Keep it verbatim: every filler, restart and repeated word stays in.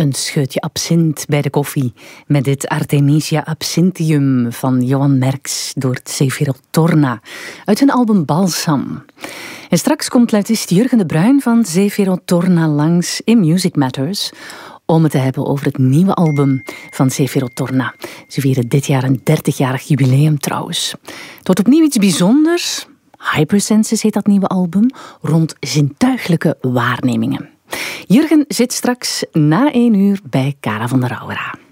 Een scheutje absint bij de koffie met dit Artemisia Absinthium van Johan Merks door Zefiro Torna uit hun album Balsam. En straks komt luitist Jurgen de Bruin van Zefiro Torna langs in Music Matters om het te hebben over het nieuwe album van Zefiro Torna. Ze vieren dit jaar een dertigjarig jubileum trouwens. Het wordt opnieuw iets bijzonders. Hypersenses heet dat nieuwe album, rond zintuiglijke waarnemingen. Jurgen zit straks na één uur bij Cara van der Rauwera.